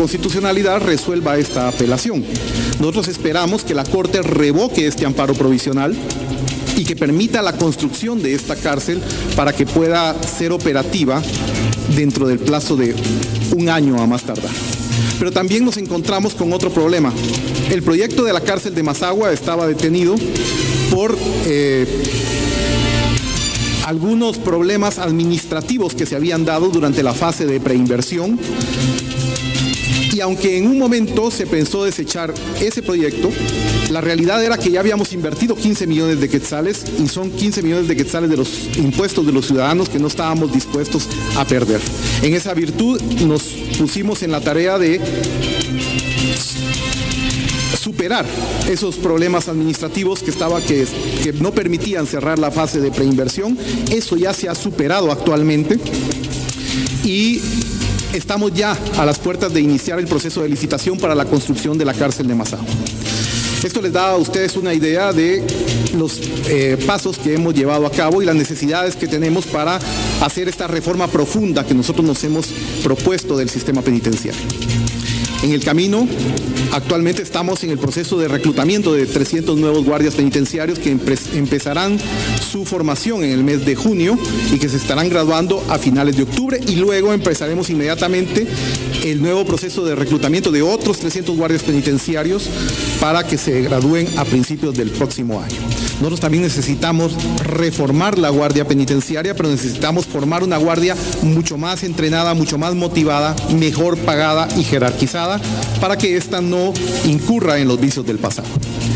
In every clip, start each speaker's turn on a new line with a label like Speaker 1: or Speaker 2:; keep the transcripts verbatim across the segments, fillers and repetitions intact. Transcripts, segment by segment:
Speaker 1: inconstitucionalidad resuelva esta apelación. Nosotros esperamos que la Corte revoque este amparo provisional y que permita la construcción de esta cárcel para que pueda ser operativa dentro del plazo de un año a más tardar. Pero también nos encontramos con otro problema. El proyecto de la cárcel de Mazagua estaba detenido por eh, algunos problemas administrativos que se habían dado durante la fase de preinversión. Y aunque en un momento se pensó desechar ese proyecto, la realidad era que ya habíamos invertido quince millones de quetzales y son quince millones de quetzales de los impuestos de los ciudadanos que no estábamos dispuestos a perder. En esa virtud nos pusimos en la tarea de superar esos problemas administrativos que, estaba, que, que no permitían cerrar la fase de preinversión. Eso ya se ha superado actualmente y estamos ya a las puertas de iniciar el proceso de licitación para la construcción de la cárcel de Mazagua. Esto les da a ustedes una idea de los eh, pasos que hemos llevado a cabo y las necesidades que tenemos para hacer esta reforma profunda que nosotros nos hemos propuesto del sistema penitenciario. En el camino, actualmente estamos en el proceso de reclutamiento de trescientos nuevos guardias penitenciarios que empezarán su formación en el mes de junio y que se estarán graduando a finales de octubre, y luego empezaremos inmediatamente el nuevo proceso de reclutamiento de otros trescientos guardias penitenciarios para que se gradúen a principios del próximo año. Nosotros también necesitamos reformar la guardia penitenciaria, pero necesitamos formar una guardia mucho más entrenada, mucho más motivada, mejor pagada y jerarquizada, para que ésta no incurra en los vicios del pasado.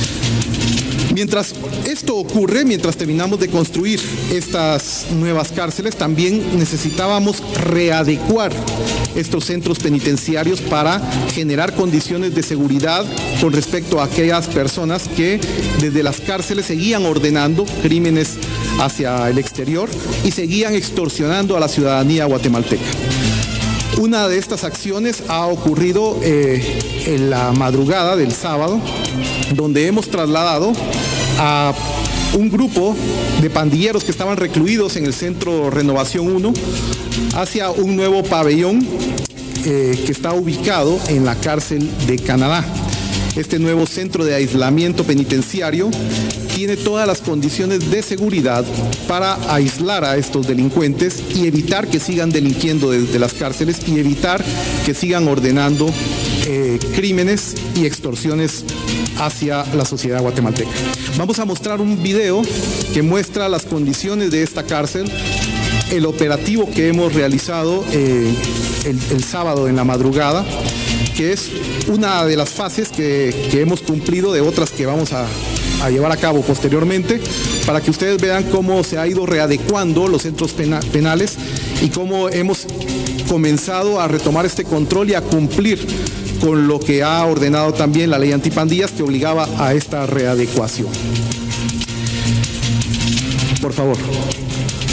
Speaker 1: Mientras esto ocurre, mientras terminamos de construir estas nuevas cárceles, también necesitábamos readecuar estos centros penitenciarios para generar condiciones de seguridad con respecto a aquellas personas que desde las cárceles seguían ordenando crímenes hacia el exterior y seguían extorsionando a la ciudadanía guatemalteca. Una de estas acciones ha ocurrido eh, en la madrugada del sábado, donde hemos trasladado a un grupo de pandilleros que estaban recluidos en el centro Renovación uno hacia un nuevo pabellón eh, que está ubicado en la cárcel de Canadá. Este nuevo centro de aislamiento penitenciario tiene todas las condiciones de seguridad para aislar a estos delincuentes y evitar que sigan delinquiendo desde las cárceles y evitar que sigan ordenando eh, crímenes y extorsiones hacia la sociedad guatemalteca. Vamos a mostrar un video que muestra las condiciones de esta cárcel, el operativo que hemos realizado eh, el, el sábado en la madrugada, que es una de las fases que, que hemos cumplido de otras que vamos a, a llevar a cabo posteriormente, para que ustedes vean cómo se ha ido readecuando los centros pena, penales y cómo hemos comenzado a retomar este control y a cumplir con lo que ha ordenado también la ley antipandillas, que obligaba a esta readecuación. Por favor.